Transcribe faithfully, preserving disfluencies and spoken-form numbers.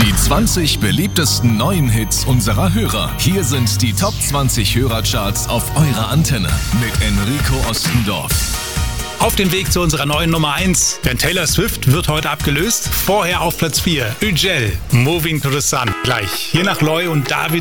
Die zwanzig beliebtesten neuen Hits unserer Hörer. Hier sind die Top zwanzig Hörercharts auf eurer Antenne mit Enrico Ostendorf. Auf dem Weg zu unserer neuen Nummer eins, denn Taylor Swift wird heute abgelöst. Vorher auf Platz vier, Ügel, Moving to the Sun. Gleich hier nach Loy und David